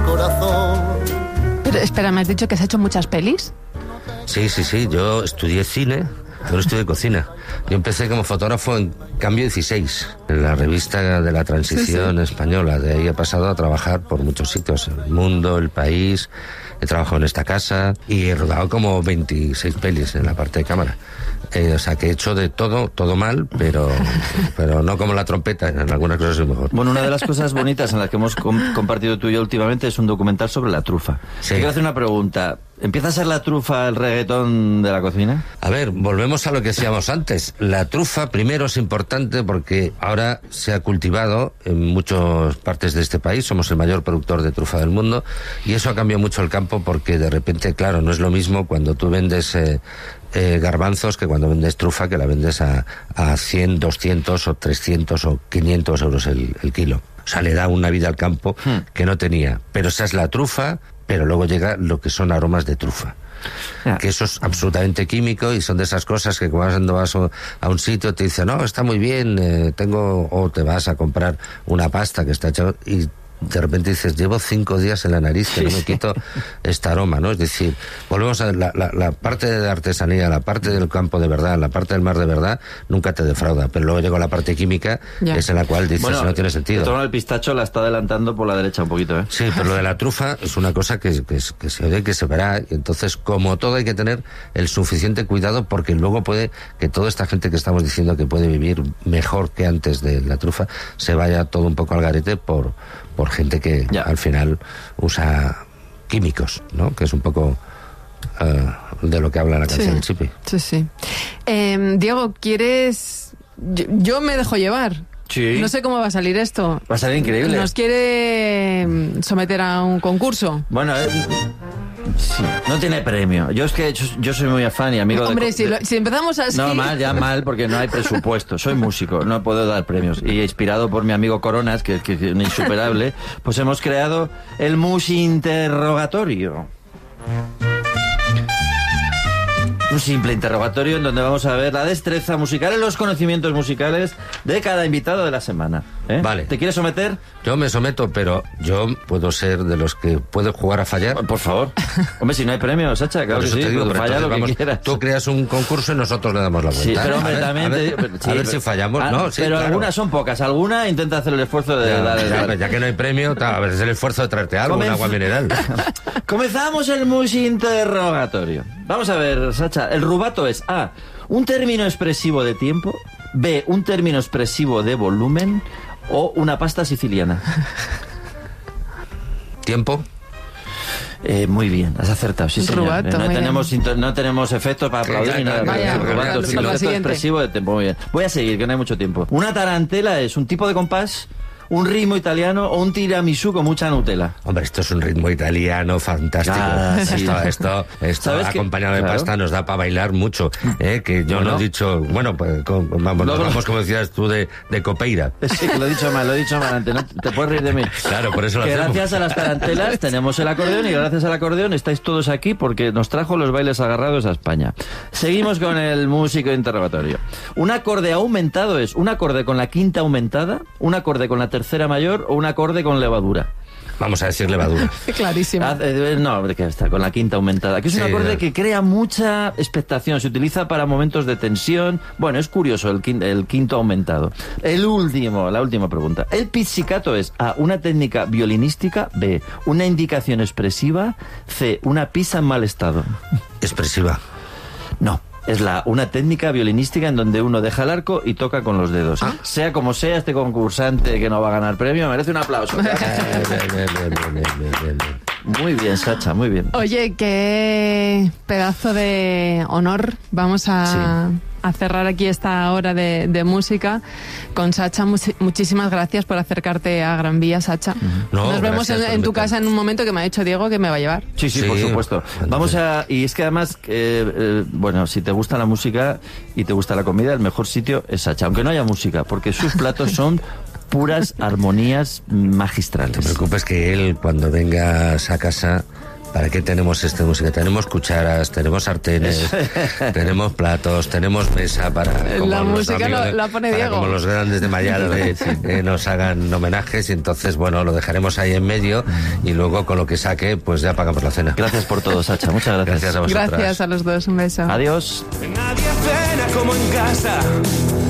corazón. Pero espera, ¿me has dicho que has hecho muchas pelis? Sí, yo estudié cine, yo no estudié cocina. Yo empecé como fotógrafo en Cambio 16, en la revista de la transición española. De ahí he pasado a trabajar por muchos sitios, El Mundo, El País. He trabajado en esta casa y he rodado como 26 pelis en la parte de cámara. O sea, que he hecho de todo mal, pero no como la trompeta, en algunas cosas soy mejor. Bueno, una de las cosas bonitas en las que hemos compartido tú y yo últimamente es un documental sobre la trufa. Sí. Te quiero hacer una pregunta. ¿Empieza a ser la trufa el reggaetón de la cocina? A ver, volvemos a lo que decíamos antes. La trufa, primero, es importante porque ahora se ha cultivado en muchas partes de este país. Somos el mayor productor de trufa del mundo y eso ha cambiado mucho el campo porque de repente, claro, no es lo mismo cuando tú vendes garbanzos que cuando vendes trufa, que la vendes a 100, 200 o 300 o 500 euros el kilo. O sea, le da una vida al campo que no tenía. Pero esa es la trufa, pero luego llega lo que son aromas de trufa. Que eso es absolutamente químico y son de esas cosas que cuando vas a un sitio te dicen, no, está muy bien, o te vas a comprar una pasta que está hecha y de repente dices, llevo 5 días en la nariz que no me quito este aroma, ¿no? Es decir, volvemos a la parte de artesanía, la parte del campo de verdad, la parte del mar de verdad, nunca te defrauda, pero luego llega la parte química, es en la cual dices, bueno, no tiene sentido. El pistacho la está adelantando por la derecha un poquito, ¿eh? Sí, pero lo de la trufa es una cosa que se oye, que se verá, y entonces, como todo, hay que tener el suficiente cuidado, porque luego puede que toda esta gente que estamos diciendo que puede vivir mejor que antes de la trufa, se vaya todo un poco al garete por gente que al final usa químicos, ¿no? Que es un poco de lo que habla la canción de Chipi. Sí. Diego, ¿quieres...? Yo me dejo llevar. Sí. No sé cómo va a salir esto. Va a salir increíble. ¿Nos quiere someter a un concurso? Bueno, sí, no tiene premio. Yo soy muy afán y amigo Hombre, si empezamos así... No, mal, porque no hay presupuesto. Soy músico, no puedo dar premios. Y inspirado por mi amigo Coronas, que es un insuperable, pues hemos creado el Musinterrogatorio. Un simple interrogatorio en donde vamos a ver la destreza musical y los conocimientos musicales de cada invitado de la semana. Vale. ¿Te quieres someter? Yo me someto, pero yo puedo ser de los que pueden jugar a fallar. Por favor. Hombre, si no hay premio, Sacha, claro que sí. Te digo, falla lo que quieras. Tú creas un concurso y nosotros le damos la vuelta. Sí, pero hombre, también a ver si fallamos. Pero claro. Algunas son pocas. Alguna intenta hacer el esfuerzo de dar... Ya que no hay premio, a ver, es el esfuerzo de traerte algo, un agua mineral. Comenzamos el Musinterrogatorio. Vamos a ver, Sacha. El rubato es A, un término expresivo de tiempo, B, un término expresivo de volumen o una pasta siciliana. ¿Tiempo? Muy bien, has acertado, sí, señor. Rubato, no tenemos efectos para aplaudir ni nada. Vaya, Rubato es un objeto expresivo de tiempo. Muy bien. Voy a seguir, que no hay mucho tiempo. Una tarantela es un tipo de compás, un ritmo italiano o un tiramisú con mucha Nutella. Hombre, esto es un ritmo italiano fantástico. Sí. Esto acompañado de pasta nos da para bailar mucho. Que yo no he dicho... Bueno, pues vamos como decías tú, de copeira. Sí, lo he dicho mal antes. No te puedes reír de mí. Claro, por eso lo hacemos. Gracias a las tarantelas tenemos el acordeón y gracias al acordeón estáis todos aquí porque nos trajo los bailes agarrados a España. Seguimos con el músico interrogatorio. Un acorde aumentado es un acorde con la quinta aumentada, un acorde con la tercera mayor o un acorde con levadura. Vamos a decir levadura. Clarísimo. No, que está con la quinta aumentada. Que es un acorde que crea mucha expectación. Se utiliza para momentos de tensión. Bueno, es curioso el quinto aumentado. La última pregunta. El pizzicato es A, una técnica violinística, B, una indicación expresiva, C, una pizza en mal estado. Expresiva. No. Es una técnica violinística en donde uno deja el arco y toca con los dedos. Sea como sea, este concursante que no va a ganar premio merece un aplauso. Muy bien, Sacha, muy bien. Oye, qué pedazo de honor. Vamos a cerrar aquí esta hora de música con Sacha. Muchísimas gracias por acercarte a Gran Vía, Sacha. Nos vemos en tu casa en un momento, que me ha dicho Diego que me va a llevar. Sí, por supuesto. Y es que además, bueno, si te gusta la música y te gusta la comida, el mejor sitio es Sacha, aunque no haya música, porque sus platos son puras armonías magistrales. No te preocupes que él, cuando vengas a casa, ¿para qué tenemos esta música? Tenemos cucharas, tenemos sartenes, tenemos platos, tenemos mesa para... La música la pone Diego. Como los grandes de Mayalde nos hagan homenajes, y entonces, bueno, lo dejaremos ahí en medio y luego con lo que saque, pues ya pagamos la cena. Gracias por todo, Sacha. Muchas gracias. Gracias a vosotras. Gracias a los dos. Un beso. Adiós. Nadie cena como en casa.